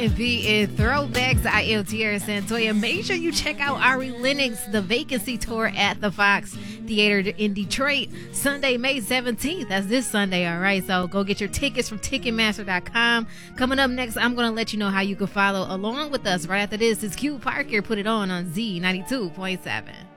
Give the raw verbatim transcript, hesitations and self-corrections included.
and B in Throwbacks. I am Tiara Santoya. Make sure you check out Ari Lennox, the Vacancy Tour at the Fox Theater in Detroit, Sunday, May seventeenth. That's this Sunday, all right? So go get your tickets from Ticketmaster dot com. Coming up next, I'm going to let you know how you can follow along with us. Right after this is Q Parker. Put it on on Z ninety-two point seven.